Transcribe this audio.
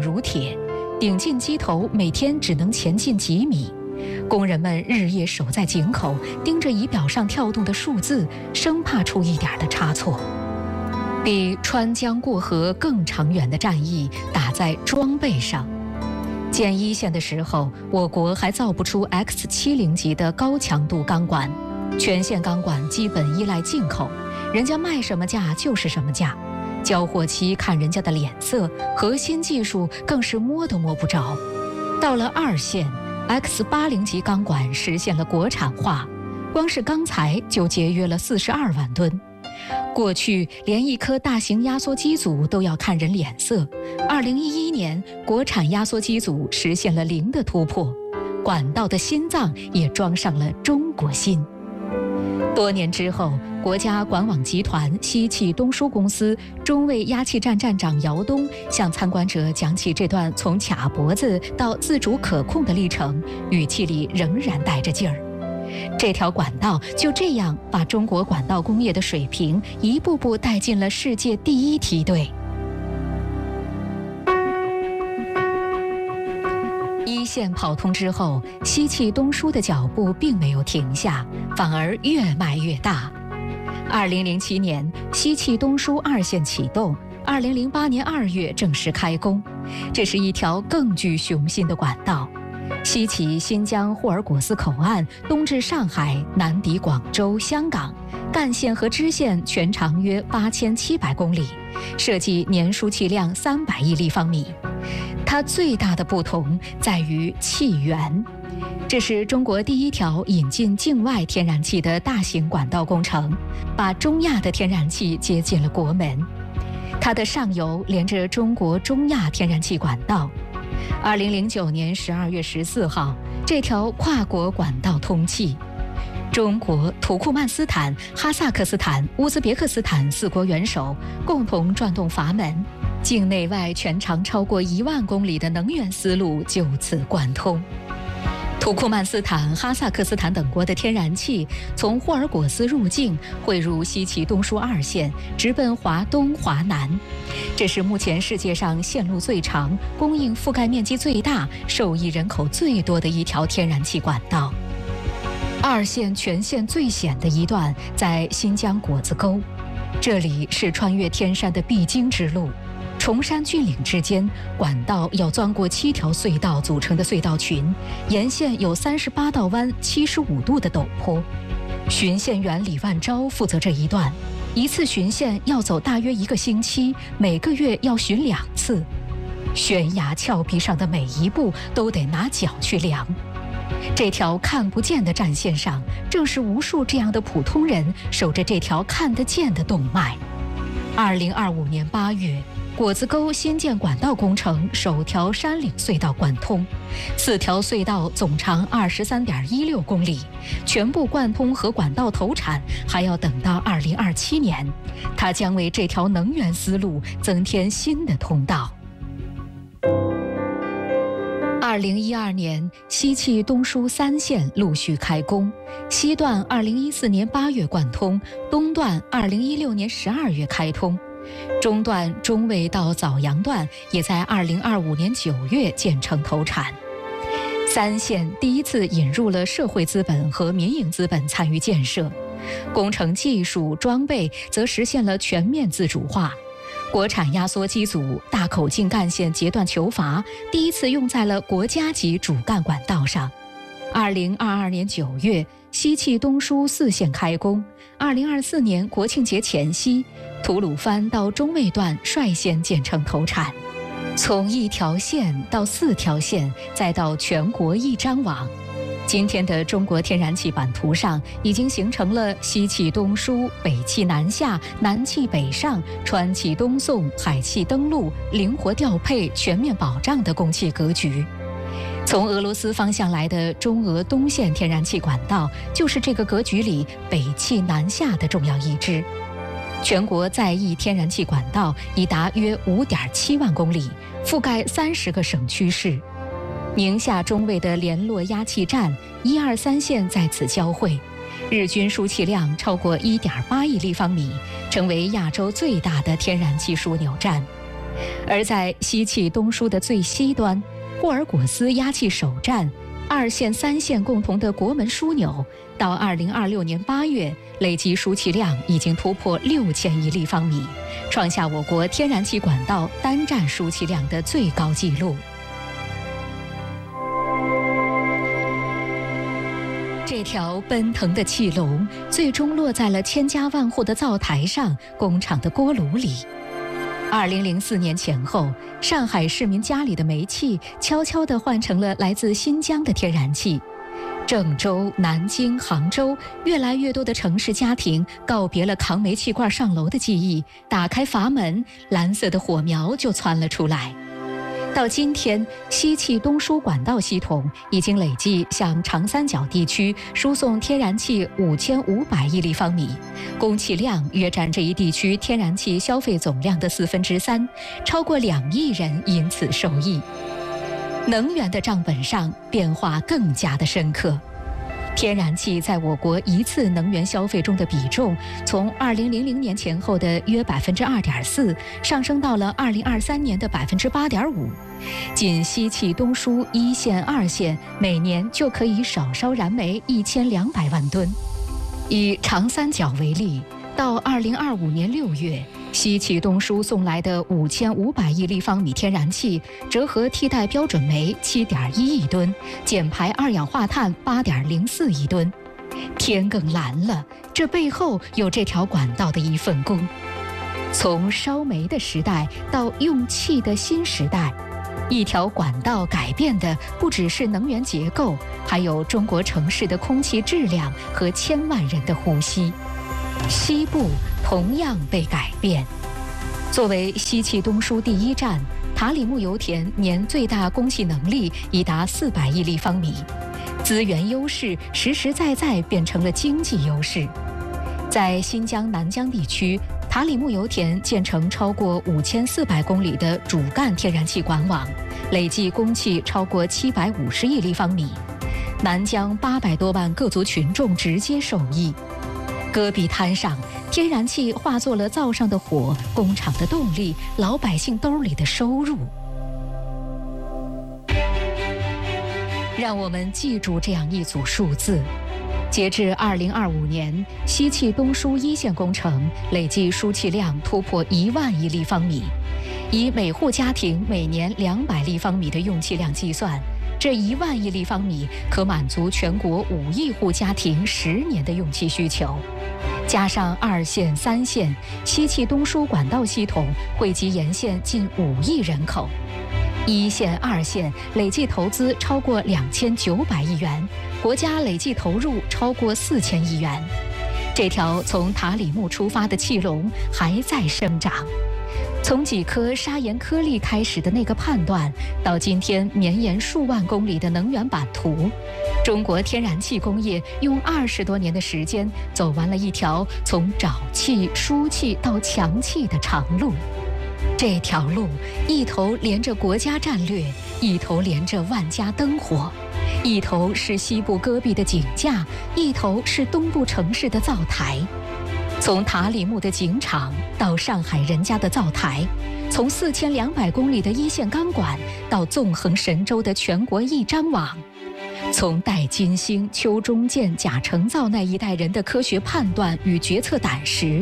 如铁，顶进机头每天只能前进几米。工人们日夜守在井口，盯着仪表上跳动的数字，生怕出一点的差错。比穿江过河更长远的战役打在装备上。建一线的时候，我国还造不出 X70级的高强度钢管，全线钢管基本依赖进口，人家卖什么价就是什么价。交货期看人家的脸色，核心技术更是摸都摸不着。到了二线，X80级钢管实现了国产化，光是钢材就节约了42万吨。过去连一颗大型压缩机组都要看人脸色，2011年国产压缩机组实现了0的突破，管道的心脏也装上了中国心。多年之后，国家管网集团西气东输公司中卫压气站站长姚东向参观者讲起这段从卡脖子到自主可控的历程，语气里仍然带着劲儿。这条管道就这样把中国管道工业的水平一步步带进了世界第1梯队。一线跑通之后，西气东输的脚步并没有停下，反而越迈越大。2007年，西气东输2线启动，2008年2月正式开工。这是一条更具雄心的管道，西起新疆霍尔果斯口岸，东至上海，南抵广州、香港，干线和支线全长约8700公里，设计年输气量300亿立方米。它最大的不同在于气源，这是中国第1条引进境外天然气的大型管道工程，把中亚的天然气接进了国门。它的上游连着中国中亚天然气管道。2009年12月14号，这条跨国管道通气。中国、土库曼斯坦、哈萨克斯坦、乌兹别克斯坦4国元首共同转动阀门，境内外全长超过1万公里的能源丝路就此贯通。土库曼斯坦、哈萨克斯坦等国的天然气从霍尔果斯入境，汇入西气东输2线，直奔华东、华南。这是目前世界上线路最长、供应覆盖面积最大、受益人口最多的一条天然气管道。2线全线最险的一段在新疆果子沟，这里是穿越天山的必经之路。崇山峻岭之间，管道要钻过7条隧道组成的隧道群，沿线有38道弯、75度的陡坡。巡线员李万昭负责这一段，一次巡线要走大约1个星期，每个月要巡2次。悬崖峭壁上的每一步都得拿脚去量。这条看不见的战线上，正是无数这样的普通人守着这条看得见的动脉。2025年8月，果子沟新建管道工程首条山岭隧道贯通，4条隧道总长23.16公里，全部贯通和管道投产还要等到2027年。它将为这条能源丝路增添新的通道。2012年，西气东输3线陆续开工，西段2014年8月贯通，东段2016年12月开通，中段中卫到枣阳段也在2025年9月建成投产。3线第一次引入了社会资本和民营资本参与建设，工程技术装备则实现了全面自主化。国产压缩机组大口径干线截断球阀第一次用在了国家级主干管道上。2022年9月，西气东输4线开工。2024年国庆节前夕，吐鲁番到中卫段率先建成投产。从1条线到4条线，再到全国一张网。今天的中国天然气版图上，已经形成了西气东输、北气南下、南气北上、川气东送、海气登陆、灵活调配、全面保障的供气格局。从俄罗斯方向来的中俄东线天然气管道，就是这个格局里北气南下的重要一支。全国在役天然气管道已达约5.7万公里，覆盖30个省区市。宁夏中卫的联络压气站1、2、3线在此交汇，日均输气量超过1.8亿立方米，成为亚洲最大的天然气枢纽站。 而在西气东输的最西端，霍尔果斯压气首站，2线、3线共同的国门枢纽，到2026年8月，累计输气量已经突破6000亿立方米，创下我国天然气管道单站输气量的最高纪录。这条奔腾的气龙最终落在了千家万户的灶台上、工厂的锅炉里。2004年前后，上海市民家里的煤气悄悄地换成了来自新疆的天然气。郑州、南京、杭州，越来越多的城市家庭告别了扛煤气罐上楼的记忆，打开阀门，蓝色的火苗就窜了出来。到今天，西气东输管道系统已经累计向长三角地区输送天然气5500亿立方米，供气量约占这一地区天然气消费总量的3/4，超过2亿人因此受益。能源的账本上变化更加的深刻。天然气在我国一次能源消费中的比重，从2000年前后的约2.4%，上升到了2023年的8.5%。仅西气东输1线、2线，每年就可以少烧燃煤1200万吨。以长三角为例，到2025年6月，西气东输送来的5500亿立方米天然气，折合替代标准煤7.1亿吨，减排二氧化碳8.04亿吨。天更蓝了，这背后有这条管道的一份功。从烧煤的时代到用气的新时代，一条管道改变的不只是能源结构，还有中国城市的空气质量和千万人的呼吸。西部同样被改变。作为西气东输第一站，塔里木油田年最大供气能力已达400亿立方米，资源优势实实在在变成了经济优势。在新疆南疆地区，塔里木油田建成超过5400公里的主干天然气管网，累计供气超过750亿立方米，南疆800多万各族群众直接受益。戈壁滩上，天然气化作了灶上的火，工厂的动力，老百姓兜里的收入。让我们记住这样一组数字：截至2025年，西气东输1线工程累计输气量突破1万亿立方米。以每户家庭每年200立方米的用气量计算，这1万亿立方米可满足全国5亿户家庭10年的用气需求。加上2线、3线，西气东输管道系统惠及沿线近5亿人口。1线、2线累计投资超过2900亿元，国家累计投入超过4000亿元。这条从塔里木出发的气龙还在生长。从几颗砂岩颗粒开始的那个判断，到今天绵延数万公里的能源版图，中国天然气工业用20多年的时间，走完了一条从沼气、输气到强气的长路。这条路一头连着国家战略，一头连着万家灯火，一头是西部戈壁的井架，一头是东部城市的灶台。从塔里木的井场到上海人家的灶台，从4200公里的1线钢管到纵横神州的全国一张网，从戴金星、邱中建、贾承造那一代人的科学判断与决策胆识，